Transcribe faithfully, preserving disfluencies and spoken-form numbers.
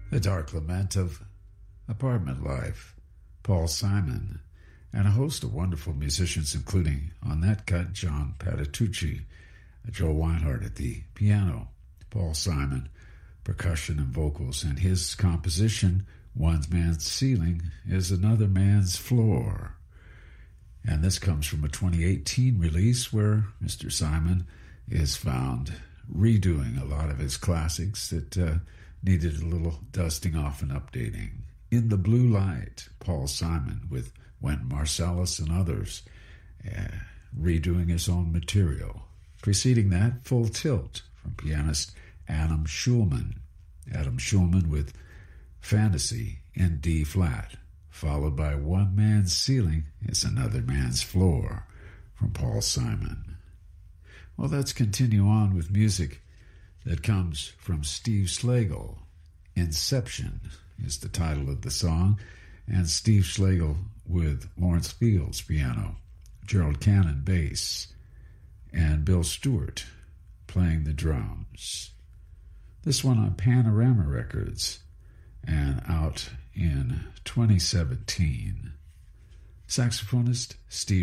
The Dark Lament of Apartment Life, Paul Simon, and a host of wonderful musicians, including on that cut, John Patitucci, Joe Weinhardt at the piano, Paul Simon, percussion and vocals, and his composition, One Man's Ceiling is Another Man's Floor. And this comes from a twenty eighteen release where Mister Simon is found redoing a lot of his classics that uh, needed a little dusting off and updating. In the Blue Light, Paul Simon with Wynton Marsalis and others uh, redoing his own material. Preceding that, Full Tilt from pianist Adam Schulman. Adam Schulman with Fantasy in D-flat, followed by One Man's Ceiling is Another Man's Floor from Paul Simon. Well, let's continue on with music that comes from Steve Schlegel. Inception is the title of the song, and Steve Schlegel with Lawrence Fields piano, Gerald Cannon bass, and Bill Stewart playing the drums. This one on Panorama Records and out in twenty seventeen. Saxophonist Steve